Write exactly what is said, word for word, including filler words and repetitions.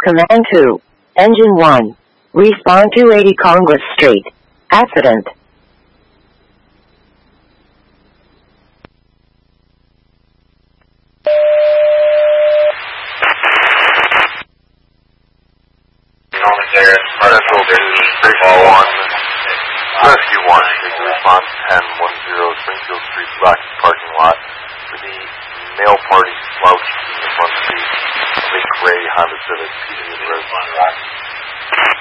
Command two. Engine one. Respond to eighty Congress Street. Accident. Rescue one, response ten one zero Springfield Street, Black parking lot for the male party slouched in the front seat of a gray Honda Civic, P D in the road.